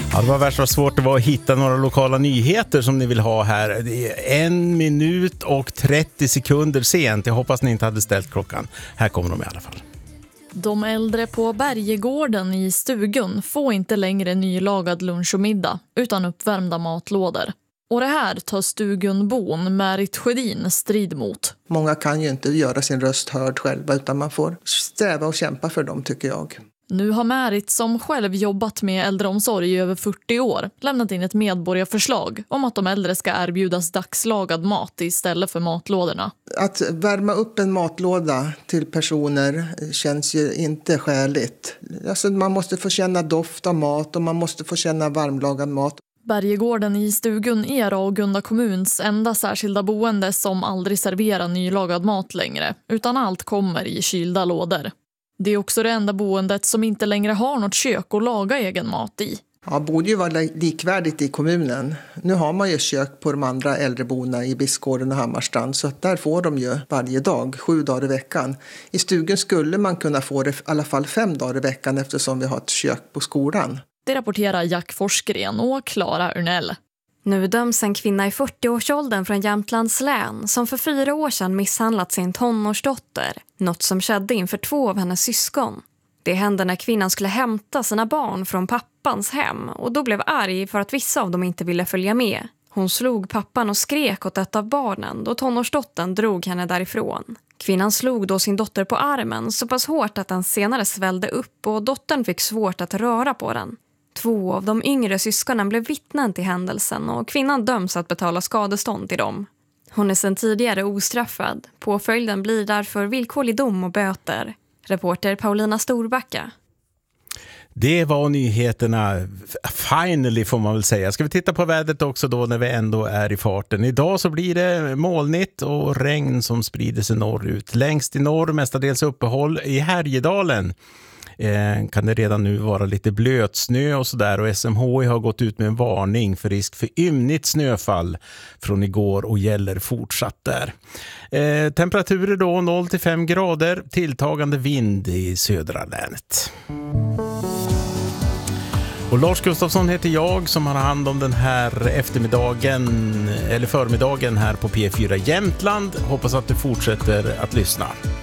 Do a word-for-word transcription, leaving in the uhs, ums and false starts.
Ja, det var värst vad svårt det var att hitta några lokala nyheter som ni vill ha här. Det är en minut och trettio sekunder sent. Jag hoppas ni inte hade ställt klockan. Här kommer de i alla fall. De äldre på Bergegården i Stugun får inte längre nylagad lunch och middag utan uppvärmda matlådor. Och det här tar Stugunbon Märit Sjödin strid mot. Många kan ju inte göra sin röst hörd själva utan man får sträva och kämpa för dem, tycker jag. Nu har Märit, som själv jobbat med äldreomsorg i över fyrtio år, lämnat in ett medborgarförslag om att de äldre ska erbjudas dagslagad mat istället för matlådorna. Att värma upp en matlåda till personer känns ju inte skäligt. Alltså man måste få känna doft av mat och man måste få känna varmlagad mat. Bergegården i Stugun är Ragunda kommuns enda särskilda boende som aldrig serverar nylagad mat längre, utan allt kommer i kylda lådor. Det är också det enda boendet som inte längre har något kök att laga egen mat i. Ja, borde ju vara likvärdigt i kommunen. Nu har man ju kök på de andra äldreboendena i Biskgården och Hammarstrand, så att där får de ju varje dag, sju dagar i veckan. I Stugun skulle man kunna få det i alla fall fem dagar i veckan eftersom vi har ett kök på skolan. Det rapporterar Jack Forsgren och Klara Urnell. Nu döms en kvinna i fyrtio-årsåldern från Jämtlands län som för fyra år sedan misshandlat sin tonårsdotter. Något som skedde inför två av hennes syskon. Det hände när kvinnan skulle hämta sina barn från pappans hem och då blev arg för att vissa av dem inte ville följa med. Hon slog pappan och skrek åt ett av barnen då tonårsdottern drog henne därifrån. Kvinnan slog då sin dotter på armen så pass hårt att den senare svällde upp och dottern fick svårt att röra på den. Två av de yngre syskonen blev vittnen till händelsen och kvinnan döms att betala skadestånd till dem. Hon är sedan tidigare ostraffad. Påföljden blir därför villkorlig dom och böter. Reporter Paulina Storbacka. Det var nyheterna, finally får man väl säga. Ska vi titta på vädret också då när vi ändå är i farten. Idag så blir det molnigt och regn som sprider sig norrut. Längst i norr mestadels uppehåll i Härjedalen. Eh, kan det redan nu vara lite blötsnö och sådär, och S M H I har gått ut med en varning för risk för ymnigt snöfall från igår och gäller fortsatt där. Eh, temperaturer då noll till fem grader, tilltagande vind i södra länet. Och Lars Gustafsson heter jag som har hand om den här eftermiddagen eller förmiddagen här på P fyra Jämtland. Hoppas att du fortsätter att lyssna.